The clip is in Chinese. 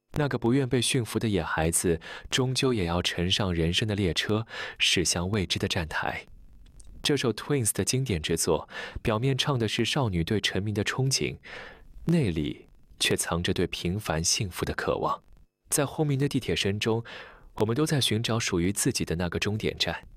那个不愿被驯服的野孩子，终究也要乘上人生的列车，驶向未知的站台。这首 Twins 的经典之作，表面唱的是少女对成名的憧憬，内里却藏着对平凡幸福的渴望。在轰鸣的地铁声中，我们都在寻找属于自己的那个终点站。